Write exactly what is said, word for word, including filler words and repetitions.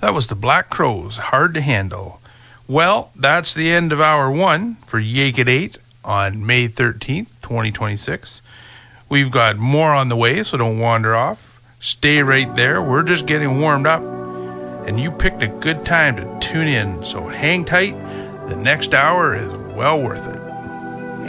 That was the Black Crowes, Hard to Handle. Well, that's the end of hour one for Yake at eight on May thirteenth, twenty twenty-six. We've got more on the way, so don't wander off. Stay right there. We're just getting warmed up. And you picked a good time to tune in, so hang tight. The next hour is well worth it.